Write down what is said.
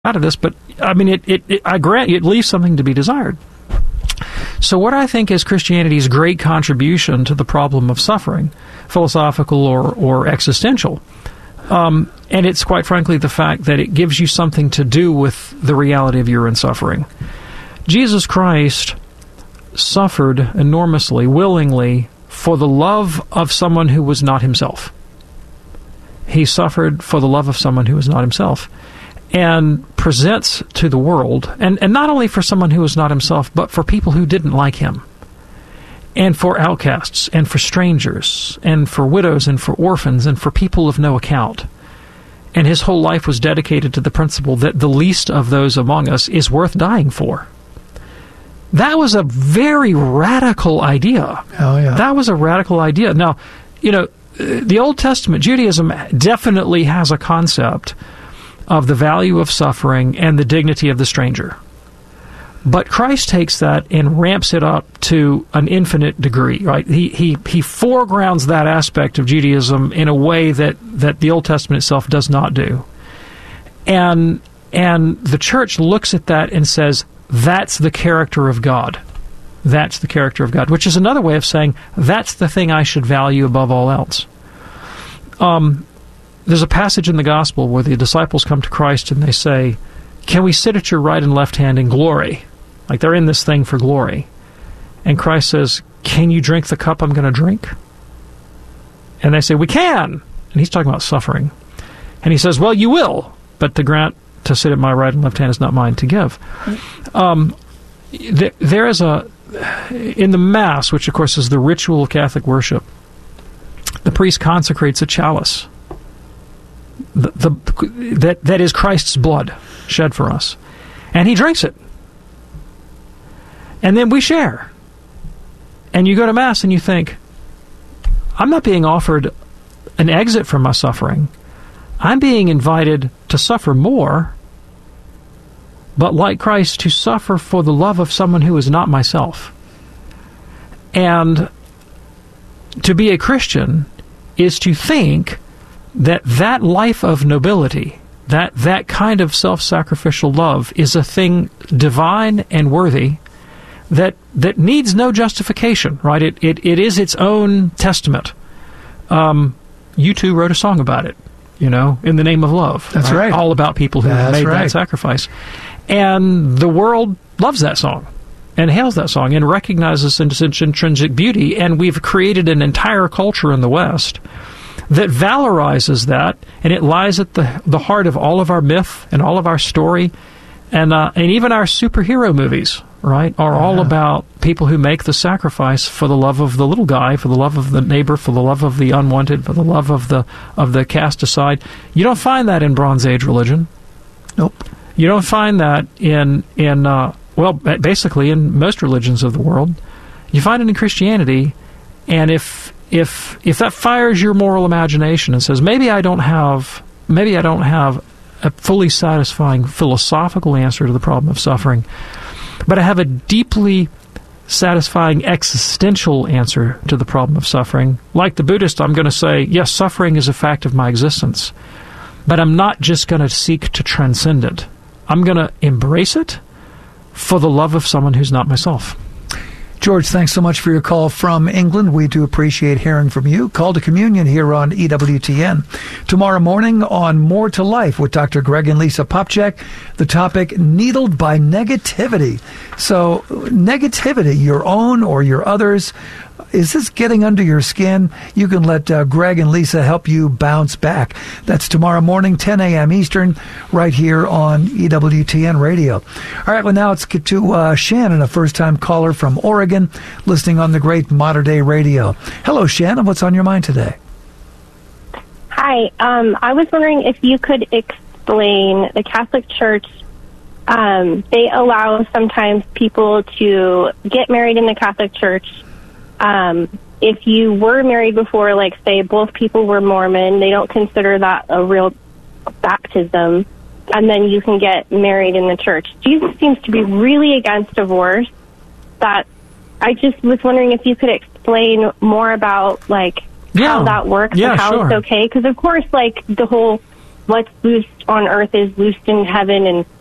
out of this, but I mean, I grant you, it leaves something to be desired. So what I think is Christianity's great contribution to the problem of suffering, philosophical or existential, and it's quite frankly the fact that it gives you something to do with the reality of your own suffering. Jesus Christ suffered enormously, willingly, for the love of someone who was not himself. He suffered for the love of someone who was not himself, and presents to the world, and not only for someone who was not himself, but for people who didn't like him, and for outcasts, and for strangers, and for widows, and for orphans, and for people of no account. And his whole life was dedicated to the principle that the least of those among us is worth dying for. That was a very radical idea. Oh, yeah. That was a radical idea. Now, the Old Testament, Judaism definitely has a concept of the value of suffering and the dignity of the stranger. But Christ takes that and ramps it up to an infinite degree, right? He foregrounds that aspect of Judaism in a way that the Old Testament itself does not do. And the church looks at that and says, that's the character of God. That's the character of God, which is another way of saying, that's the thing I should value above all else. There's a passage in the Gospel where the disciples come to Christ and they say, can we sit at your right and left hand in glory? Like they're in this thing for glory. And Christ says, can you drink the cup I'm going to drink? And they say, we can. And he's talking about suffering. And he says, well, you will, but the grant to sit at my right and left hand is not mine to give. There is in the Mass, which of course is the ritual of Catholic worship, the priest consecrates a chalice that is Christ's blood shed for us. And he drinks it. And then we share. And you go to Mass and you think, I'm not being offered an exit from my suffering. I'm being invited to suffer more, but like Christ, to suffer for the love of someone who is not myself. And to be a Christian is to think that life of nobility, that kind of self-sacrificial love is a thing divine and worthy that needs no justification, right? It is its own testament. U2 wrote a song about it, In the Name of Love. That's right. All about people who made that sacrifice. And the world loves that song and hails that song and recognizes its intrinsic beauty. And we've created an entire culture in the West that valorizes that, and it lies at the heart of all of our myth and all of our story, and even our superhero movies, right, are all about people who make the sacrifice for the love of the little guy, for the love of the neighbor, for the love of the unwanted, for the love of the cast aside. You don't find that in Bronze Age religion. Nope. You don't find that basically in most religions of the world. You find it in Christianity, and if that fires your moral imagination and says, maybe I don't have a fully satisfying philosophical answer to the problem of suffering, but I have a deeply satisfying existential answer to the problem of suffering. Like the Buddhist, I'm going to say, yes, suffering is a fact of my existence, but I'm not just going to seek to transcend it. I'm going to embrace it for the love of someone who's not myself. George, thanks so much for your call from England. We do appreciate hearing from you. Call to Communion here on EWTN. Tomorrow morning on More to Life with Dr. Greg and Lisa Popcak, the topic, needled by negativity. So negativity, your own or your others, is this getting under your skin? You can let Greg and Lisa help you bounce back. That's tomorrow morning, 10 a.m. Eastern, right here on EWTN Radio. All right, well, now let's get to Shannon, a first-time caller from Oregon, listening on the great Modern Day Radio. Hello, Shannon. What's on your mind today? Hi. I was wondering if you could explain the Catholic Church. They allow sometimes people to get married in the Catholic Church. If you were married before, like, say, both people were Mormon, they don't consider that a real baptism, and then you can get married in the church. Jesus seems to be really against divorce. That I just was wondering if you could explain more about, like, how that works and how it's okay. Because, of course, like, the whole what's loosed on earth is loosed in heaven, and